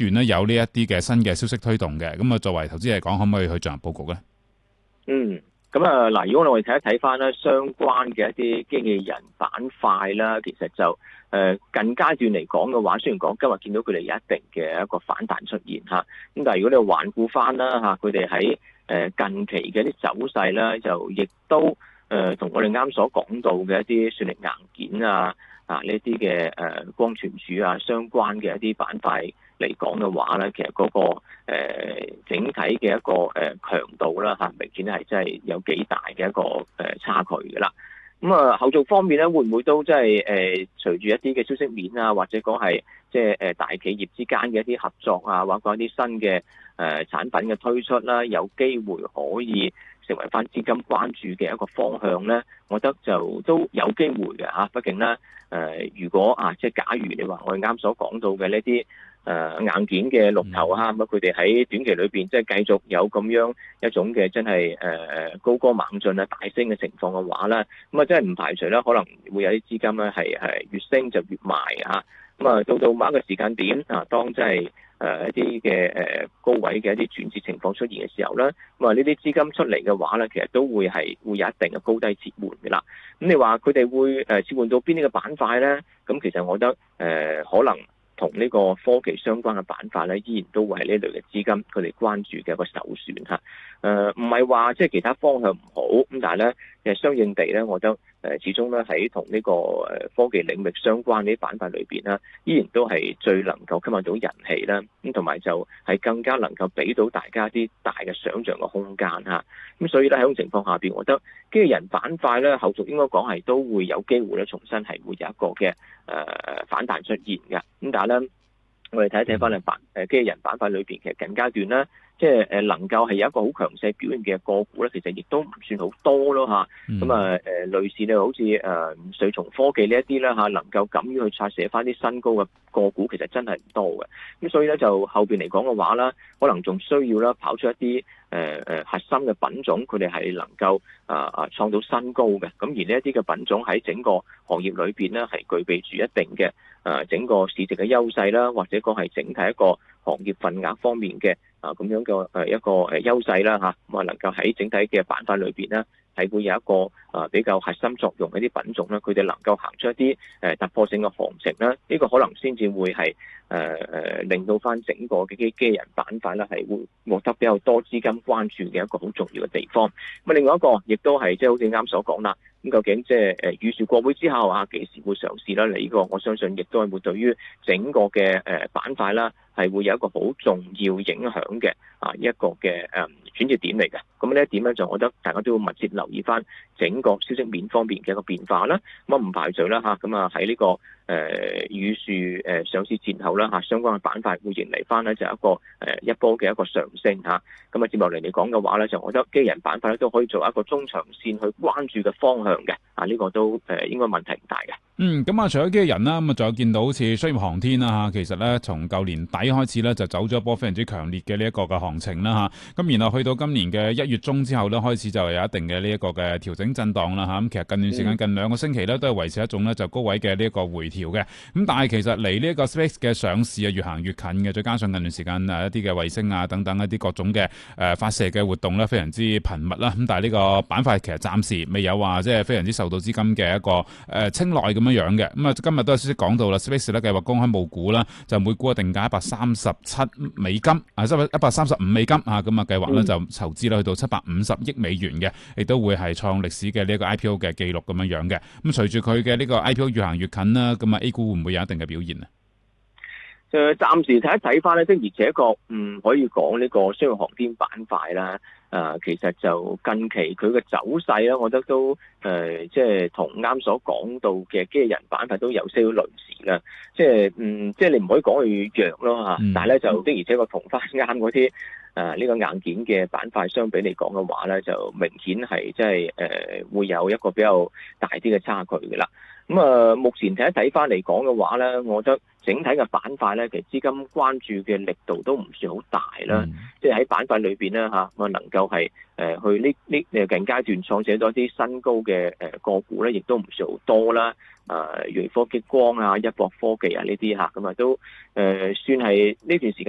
段咧有呢一啲嘅新嘅消息推動嘅，咁啊作為投資嚟講，可唔可以去進行佈局咧？ 咁啊嗱，如果我哋睇一睇翻咧相關嘅一啲機器人板塊啦，其實就近階段嚟講嘅話，雖然講今日見到佢哋有一定嘅一個反彈出現嚇，咁但係如果你環顧翻啦嚇，佢哋喺近期嘅啲走勢咧，就亦都同我哋啱所講到嘅一啲算力硬件啊呢啲嘅光存儲啊相關嘅一啲板塊嚟講嘅話咧，其實嗰個整體嘅一個強度啦嚇，明顯係真係有幾大嘅一個差距㗎啦。咁啊，後續方面咧，會唔會都即係隨住一啲嘅消息面啊，或者講係即係大企業之間嘅一啲合作啊，或者講一啲新嘅產品嘅推出啦，有機會可以成為翻資金關注嘅一個方向咧？我覺得就都有機會嘅嚇。畢竟咧如果即係假如你話我哋啱所講到嘅呢啲硬件嘅龍頭咁佢哋喺短期裏邊即係繼續有咁樣一種嘅真係高歌猛進啊大升嘅情況嘅話咧，咁啊真係唔排除咧可能會有啲資金咧係越升就越賣啊。咁啊到某一個時間點當真係一啲嘅高位嘅一啲轉折情況出現嘅時候咧，咁啊呢啲資金出嚟嘅話咧，其實都會有一定嘅高低切換嘅啦。咁你話佢哋會切換到邊啲嘅板塊咧？咁其實我覺得可能同呢個科技相關嘅板塊咧，依然都會係呢類嘅資金佢哋關注嘅一個首選嚇。唔係話即係其他方向唔好，咁但係咧相應地咧，我覺得始終咧喺同呢個科技領域相關呢啲板塊裏邊啦，依然都係最能夠吸引到人氣啦。咁同埋就係更加能夠俾到大家啲大嘅想像嘅空間嚇。咁所以咧喺種情況下邊，我覺得機器人板塊咧後續應該講係都會有機會咧重新係會有一個嘅反彈出現嘅。咁但係咧，我哋睇一睇翻機器人板塊裏邊，其實近階段咧，即係能夠係有一個好強勢表現嘅個股咧，其實亦都唔算好多咯嚇。咁類似咧，好似瑞松科技呢一啲咧嚇，能夠敢於去拆卸翻啲新高嘅個股，其實真係唔多嘅。咁所以咧，就後邊嚟講嘅話啦，可能仲需要啦跑出一啲核心嘅品種，佢哋係能夠創到新高嘅。咁而呢一啲嘅品種喺整個行業裏邊咧，係具備住一定嘅整個市值嘅優勢啦，或者講係整體一個行業份額方面嘅咁樣嘅一個優勢啦嚇。咁能夠喺整體嘅板塊裏邊咧，係會有一個比較核心作用嘅啲品種咧，佢哋能夠行出一啲突破性嘅行情咧，呢個可能先至會係令到翻整個嘅機器人板塊咧係會獲得比較多資金關注嘅一個好重要嘅地方。咁另外一個亦都係即係好似啱所講啦。咁究竟即係預算過會之後幾時會上市啦？呢個我相信亦都係會對於整個嘅板塊啦，係會有一個好重要影響嘅一個嘅轉折點嚟嘅。咁呢一點咧，就我覺得大家都要密切留意翻整個消息面方面嘅一個變化啦。咁唔排除啦咁喺呢個宇樹上市前後啦相關嘅板塊會迎嚟翻咧就一個一波嘅一個上升嚇。咁接落嚟嚟講嘅話咧，就我覺得機器人板塊咧都可以做一個中長線去關注嘅方向嘅。呢個都應該問題唔大嘅。 咁除咗機器人啦，咁啊仲有見到好似商業航天啦其實咧從舊年底開始咧就走咗一波非常之強烈嘅呢一個嘅行情啦咁然後去到今年嘅1月中之後咧，開始就有一定嘅呢一個嘅調整震盪啦咁其實近段時間近2個星期咧都係維持一種咧就高位嘅呢一個回調嘅。咁但係其實離呢一個 Space 嘅上市越行越近嘅，再加上近段時間一啲嘅衛星等等一啲各種嘅發射嘅活動咧非常之頻密啦。咁但係呢個板塊其實暫時未有話即係非常之受到資金嘅一個青睞咁樣嘅。咁今日都有消息講到啦 ，Space 咧計劃公開募股啦，就每股定價$137，135美金咁計劃咧就籌資去到750億美元嘅，亦都會係創歷史嘅呢一個 IPO 嘅記錄咁樣嘅。咁隨住佢嘅呢個 IPO 越行越近啦，咁A 股會唔會有一定嘅表現呢？ 暫時睇一睇翻咧，的而且確可以講呢個商業航天板塊啦。其實就近期佢嘅走勢咧，我覺得都即係同啱所講到嘅機器人板塊都有些少類似啦。即係你唔可以講佢弱咯但係咧就的而且確同翻啱嗰啲呢個硬件嘅板塊相比嚟講嘅話咧，就明顯係即係會有一個比較大啲嘅差距嘅啦。咁目前睇一睇翻嚟講嘅話咧，我覺得整體嘅板塊咧，其實資金關注嘅力度都唔算好大啦。即係喺板塊裏邊咧能夠係去呢近階段創寫多啲新高嘅個股咧，亦都唔算好多啦。瑞科激光一博科技呢啲咁都算係呢段時間